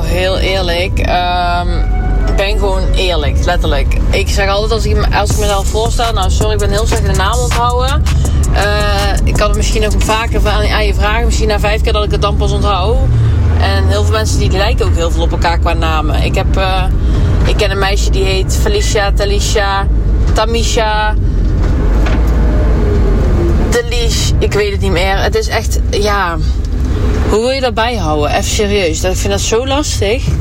heel eerlijk. Ik ben gewoon eerlijk, letterlijk. Ik zeg altijd als ik mezelf voorstel... Nou, sorry, ik ben heel slecht in de naam onthouden. Ik kan het misschien ook vaker aan je vragen. Misschien na 5 keer dat ik het dan pas onthoud. En heel veel mensen die lijken ook heel veel op elkaar qua namen. Ik ken een meisje die heet Felicia, Talisha, Tamisha... Delish, ik weet het niet meer. Het is echt, ja... Hoe wil je dat bijhouden? Even serieus. Ik vind dat zo lastig.